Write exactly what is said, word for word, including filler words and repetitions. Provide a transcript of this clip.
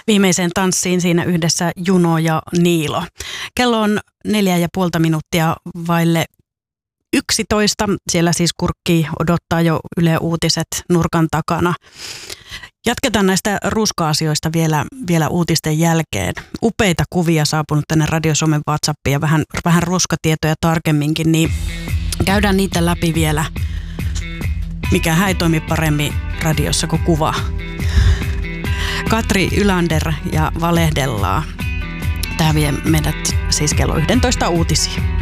viimeiseen tanssiin siinä yhdessä Juno ja Niilo. Kello on neljä ja puolta minuuttia vaille yksitoista. Siellä siis kurkki odottaa jo Yle Uutiset nurkan takana. Jatketaan näistä ruska-asioista vielä, vielä uutisten jälkeen. Upeita kuvia saapunut tänne Radio Suomen WhatsAppiin ja vähän, vähän ruskatietoja tarkemminkin, niin käydään niitä läpi vielä. Mikä ei toimi paremmin radiossa kuin kuva. Katri Ylander ja valehdellaan. Tämä vie meidät siis kello yksitoista uutisiin.